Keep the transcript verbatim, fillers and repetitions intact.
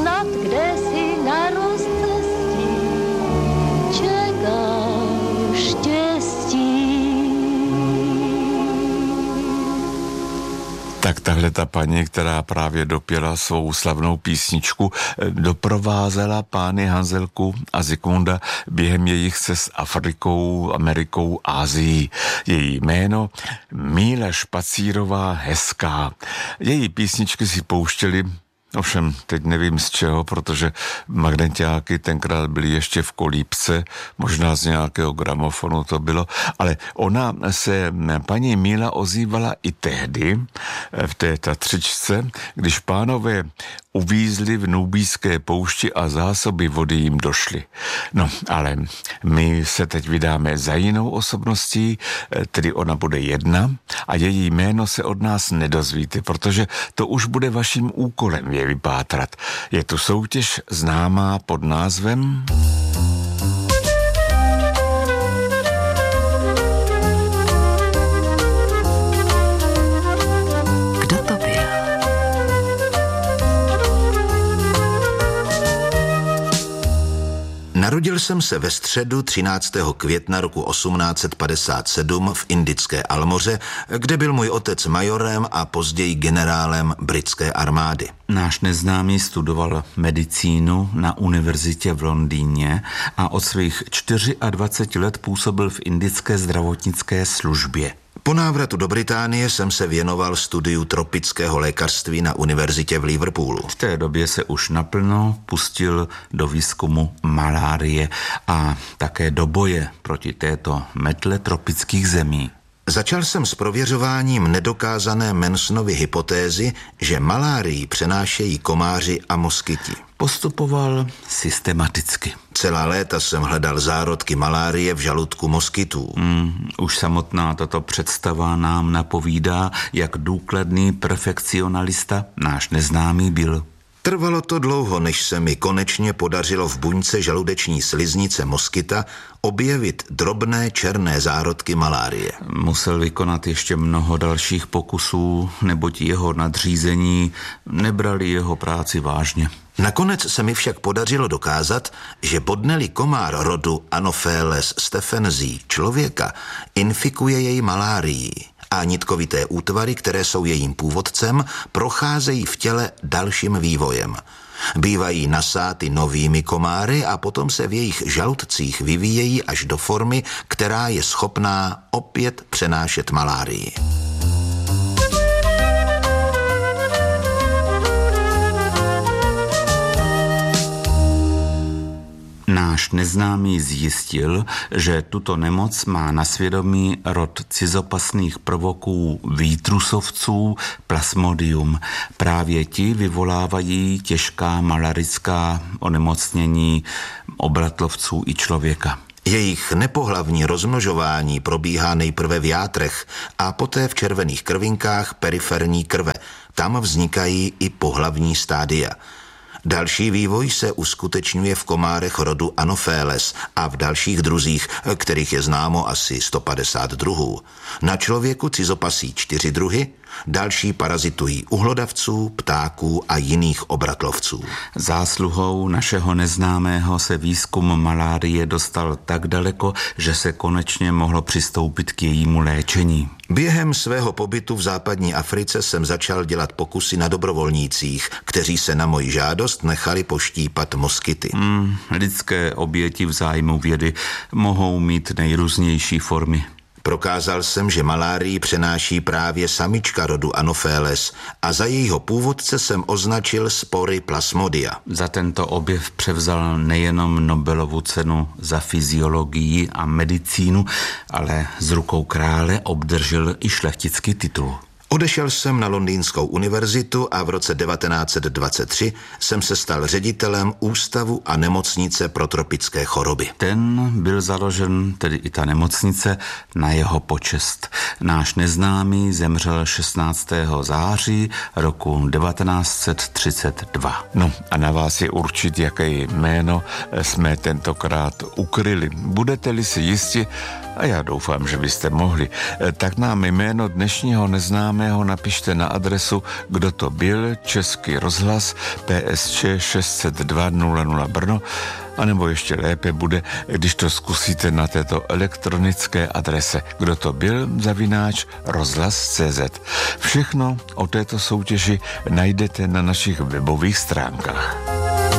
snad kde si na rozcestí čeká štěstí. Tak tahle ta paní, která právě dopěla svou slavnou písničku, doprovázela pány Hanzelku a Zikmunda během jejich cest Afrikou, Amerikou, Ázií. Její jméno Míla Špacírová Hezká. Její písničky si pouštěli, ovšem teď nevím z čeho, protože magnetiáky tenkrát byly ještě v kolípce, možná z nějakého gramofonu to bylo, ale ona se, paní Míla, ozývala i tehdy v té Tatřičce, když pánové uvízli v nubijské poušti a zásoby vody jim došly. No, ale my se teď vydáme za jinou osobností, tedy ona bude jedna a její jméno se od nás nedozvíte, protože to už bude vaším úkolem je vypátrat. Je tu soutěž známá pod názvem Narodil jsem se ve středu třináctého května roku osmnáct set padesát sedm v indické Almoře, kde byl můj otec majorem a později generálem britské armády. Náš neznámý studoval medicínu na univerzitě v Londýně a od svých dvaceti čtyř let působil v indické zdravotnické službě. Po návratu do Británie jsem se věnoval studiu tropického lékařství na univerzitě v Liverpoolu. V té době se už naplno pustil do výzkumu malárie a také do boje proti této metle tropických zemí. Začal jsem s prověřováním nedokázané Mansonovy hypotézy, že malárii přenášejí komáři a moskyti. Postupoval systematicky. Celá léta jsem hledal zárodky malárie v žaludku moskytů. Mm, už samotná tato představa nám napovídá, jak důkladný perfekcionalista náš neznámý byl. Trvalo to dlouho, než se mi konečně podařilo v buňce žaludeční sliznice moskyta objevit drobné černé zárodky malárie. Musel vykonat ještě mnoho dalších pokusů, neboť jeho nadřízení nebrali jeho práci vážně. Nakonec se mi však podařilo dokázat, že bodne-li komár rodu Anopheles stephensii člověka, infikuje jej malárií a nitkovité útvary, které jsou jejím původcem, procházejí v těle dalším vývojem. Bývají nasáty novými komáry a potom se v jejich žaludcích vyvíjejí až do formy, která je schopná opět přenášet malárii. Náš neznámý zjistil, že tuto nemoc má na svědomí rod cizopasných prvoků výtrusovců Plasmodium. Právě ti vyvolávají těžká malarická onemocnění obratlovců i člověka. Jejich nepohlavní rozmnožování probíhá nejprve v játrech a poté v červených krvinkách periferní krve. Tam vznikají i pohlavní stádia. Další vývoj se uskutečňuje v komárech rodu Anopheles a v dalších druzích, kterých je známo asi sto padesát druhů. Na člověku cizopasí čtyři druhy, další parazitují u hlodavců, ptáků a jiných obratlovců. Zásluhou našeho neznámého se výzkum malárie dostal tak daleko, že se konečně mohlo přistoupit k jejímu léčení. Během svého pobytu v západní Africe jsem začal dělat pokusy na dobrovolnících, kteří se na moji žádost nechali poštípat moskyty. Hmm, lidské oběti v zájmu vědy mohou mít nejrůznější formy. Prokázal jsem, že malárii přenáší právě samička rodu Anopheles a za jejího původce jsem označil spory Plasmodia. Za tento objev převzal nejenom Nobelovu cenu za fyziologii a medicínu, ale z rukou krále obdržel i šlechtický titul. Odešel jsem na Londýnskou univerzitu a v roce devatenáct set dvacet tři jsem se stal ředitelem Ústavu a nemocnice pro tropické choroby. Ten byl založen, tedy i ta nemocnice, na jeho počest. Náš neznámý zemřel šestnáctého září roku devatenáct set třicet dva. No a na vás je určit, jaké jméno jsme tentokrát ukryli. Budete-li si jisti, a já doufám, že byste mohli, tak nám jméno dnešního neznámého napište na adresu Kdo to byl, Český rozhlas, P S Č šest set dva nula nula Brno, anebo ještě lépe bude, když to zkusíte na této elektronické adrese Kdo to byl, zavináč rozhlas tečka cé zet. Všechno o této soutěži najdete na našich webových stránkách.